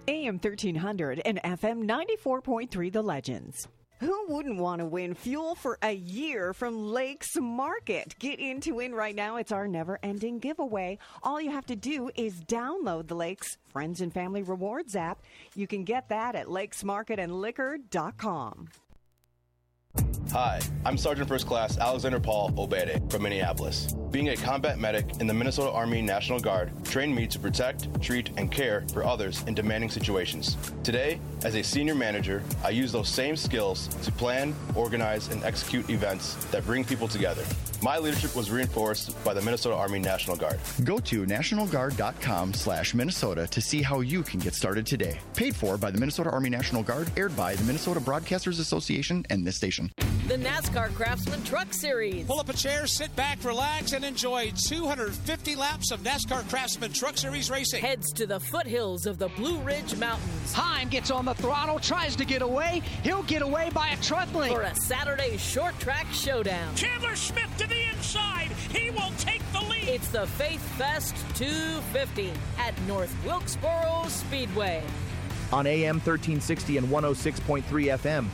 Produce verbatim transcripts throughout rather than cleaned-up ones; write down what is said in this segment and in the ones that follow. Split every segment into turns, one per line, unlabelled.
A M thirteen hundred and F M ninety-four point three The Legends. Who wouldn't want to win fuel for a year from Lakes Market? Get in to win right now. It's our never-ending giveaway. All you have to do is download the Lakes Friends and Family Rewards app. You can get that at lakes market and liquor dot com.
Hi, I'm Sergeant First Class Alexander Paul Obede from Minneapolis. Being a combat medic in the Minnesota Army National Guard trained me to protect, treat, and care for others in demanding situations. Today, as a senior manager, I use those same skills to plan, organize, and execute events that bring people together. My leadership was reinforced by the Minnesota Army National Guard.
Go to national guard dot com slash Minnesota to see how you can get started today. Paid for by the Minnesota Army National Guard, aired by the Minnesota Broadcasters Association and this station.
The NASCAR Craftsman Truck Series.
Pull up a chair, sit back, relax, and enjoy two hundred fifty laps of NASCAR Craftsman Truck Series racing.
Heads to the foothills of the Blue Ridge Mountains.
Heim gets on the throttle, tries to get away. He'll get away by a truck link.
For a Saturday short track showdown.
Chandler Smith to the inside. He will take the lead.
It's the Faith Fest two fifty at North Wilkesboro Speedway.
On A M thirteen sixty and one oh six point three F M.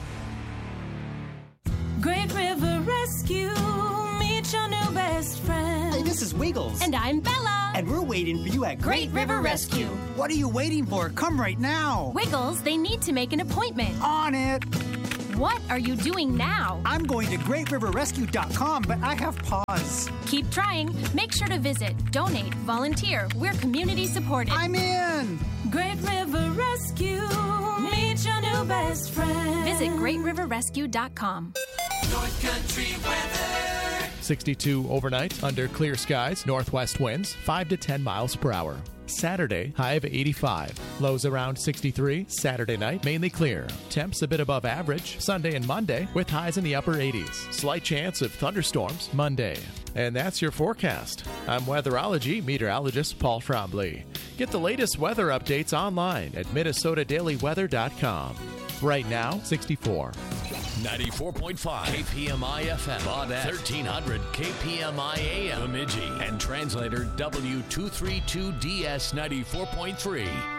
Great River Rescue, meet your new best friend.
Hey, this is Wiggles.
And I'm Bella.
And we're waiting for you at
Great, Great River, River Rescue.
Rescue. What are you waiting for? Come right now.
Wiggles, they need to make an appointment.
On it.
What are you doing now?
I'm going to great river rescue dot com, but I have pause.
Keep trying. Make sure to visit, donate, volunteer. We're community supported.
I'm in.
Great River Rescue, meet your new best friend. Visit great river rescue dot com.
North Country weather.
sixty-two overnight under clear skies. Northwest winds five to ten miles per hour. Saturday, high of eighty-five. Lows around sixty-three. Saturday night, mainly clear. Temps a bit above average. Sunday and Monday with highs in the upper eighties. Slight chance of thunderstorms Monday. And that's your forecast. I'm weatherology meteorologist Paul Trombley. Get the latest weather updates online at minnesota daily weather dot com. Right now, sixty-four.
ninety-four point five K P M I F M, Baudette, thirteen hundred K P M I A M, Bemidji, and translator W two thirty-two D S ninety-four point three.